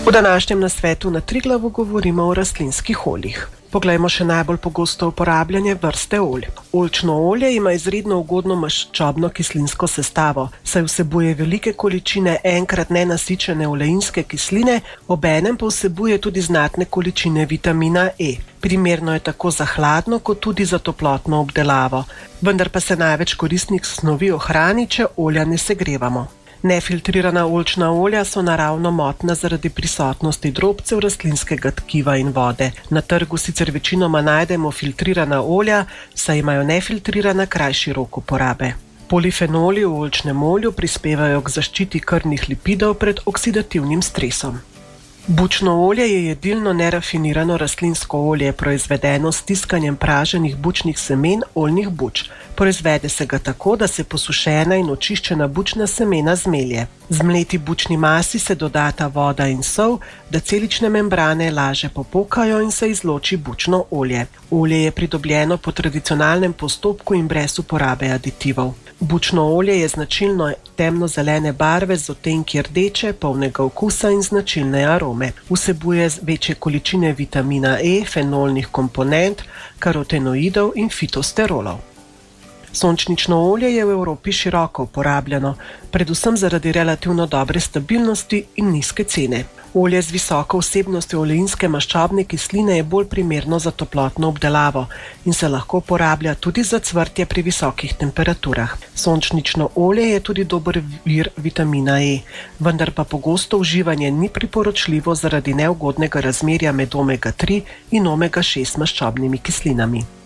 V današnjem nasvetu na Triglavu govorimo o rastlinskih oljih. Poglejmo še najbolj pogosto uporabljanje vrste olj. Oljčno olje ima izredno ugodno maščobno kislinsko sestavo, saj vsebuje velike količine enkrat nenasičene oleinske kisline, obenem pa vsebuje tudi znatne količine vitamina E. Primerno je tako za hladno, kot tudi za toplotno obdelavo, vendar pa se največ koristnih snovi ohrani, če olja ne segrevamo. Nefiltrirana oljčna olja so naravno motna zaradi prisotnosti drobcev rastlinskega tkiva in vode. Na trgu sicer večinoma najdemo filtrirana olja, saj imajo nefiltrirana krajši rok uporabe. Polifenoli v oljčnem olju prispevajo k zaščiti krvnih lipidov pred oksidativnim stresom. Bučno olje je jedilno nerafinirano rastlinsko olje, proizvedeno s stiskanjem praženih bučnih semen oljnih buč. Proizvede se ga tako, da se posušena in očiščena bučna semena zmelje. Zmleti bučni masi se dodata voda in sol, da celične membrane laže popukajo in se izloči bučno olje. Olje je pridobljeno po tradicionalnem postopku in brez uporabe aditivov. Bučno olje je značilno temno-zelene barve z odtenki rdeče, polnega okusa in značilne arome. Vsebuje večje količine vitamina E, fenolnih komponent, karotenoidov in fitosterolov. Sončnično olje je v Evropi široko uporabljeno, predvsem zaradi relativno dobre stabilnosti in nizke cene. Olje z visoko vsebnostjo oleinske maščobne kisline je bolj primerno za toplotno obdelavo in se lahko uporablja tudi za cvrtje pri visokih temperaturah. Sončnično olje je tudi dober vir vitamina E, vendar pa pogosto uživanje ni priporočljivo zaradi neugodnega razmerja med omega 3 in omega 6 maščobnimi kislinami.